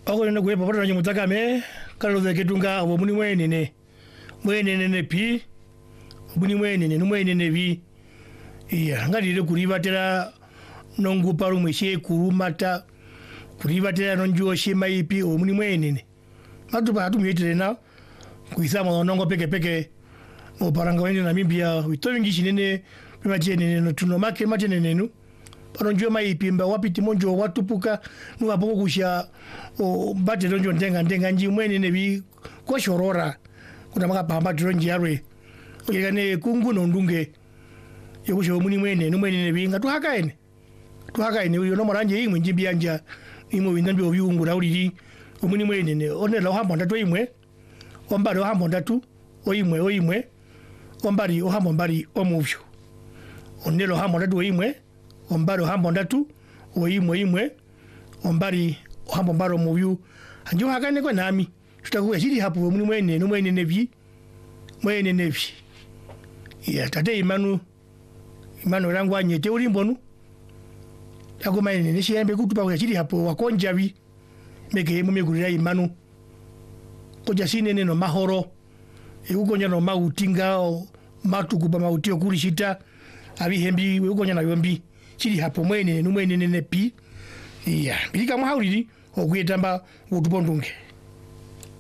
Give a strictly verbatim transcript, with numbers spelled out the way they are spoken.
ako na kuepa pata nyumutaka me kalo za ketunga obuni mwenene mwenene pi obuni mwenene numwenene bi iya ngalire kuribatera nonguparu mwishe kurumata kuribatera nonjuo shima ipi obuni mwenene matupa hatu mwitere na kuisama nongo peke peke oparanga wende na Namibia witovingi shinene pimachenene no tuno make machenene nu panonjuo maipi mba wapiti monjo watupuka nuwa poko kusha o bate donjo ndenga ndenga nji mwenene bi kwa shorora kuna maka pamba donji yarwe oyegane kungu nondunge yokusho muni mwene numwenene bi nga tuhakaene tuhakaene uyo no moranje imwe njimbi anja imwe windambi obyungu rauliri omuni mwenene onela ohambo ndatu imwe ombari ohambo ndatu oimwe oimwe ombari ohambo mbari omuvyo onela ohambo ndatu oimwe ombari ohambo ndatu oimwe imwe ombari ohambo mbari omuvyo anjo hakane kwa nami tutakuwa shiri hapo omuni mwenene numwenene bi mwenene bi ya tate imanu imanu rangu anyete ulimbonu yako maene nishiyembe kutupa kwa chiri hapo wakonjavi meke mume kulira imanu koja sinene no mahoro ekukonya no mautinga matukupa mautio kulishita abihembi ekukonya na yombi chiri hapo mwene numwene nene pi iya bilika mwahauliri okuyetamba utupondunge